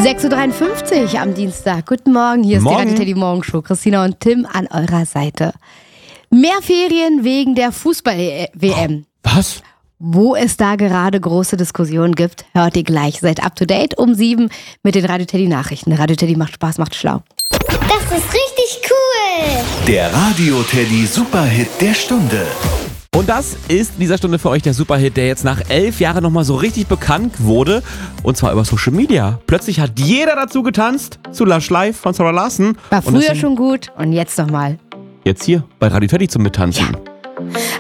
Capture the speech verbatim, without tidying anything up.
sechs Uhr dreiundfünfzig am Dienstag. Guten Morgen, hier ist Morgen. die Radio Teddy Morgenshow. Christina und Tim an eurer Seite. Mehr Ferien wegen der Fußball-W M. Was? Wo es da gerade große Diskussionen gibt, hört ihr gleich. Seid up to date um sieben mit den Radio Teddy Nachrichten. Radio Teddy macht Spaß, macht schlau. Das ist richtig cool. Der Radio Teddy Superhit der Stunde. Und das ist in dieser Stunde für euch der Superhit, der jetzt nach elf Jahren nochmal so richtig bekannt wurde. Und zwar über Social Media. Plötzlich hat jeder dazu getanzt, zu Lush Live von Sarah Larson. War Und früher deswegen schon gut und jetzt nochmal. Jetzt hier bei Radio Teddy zum Mittanzen. Ja.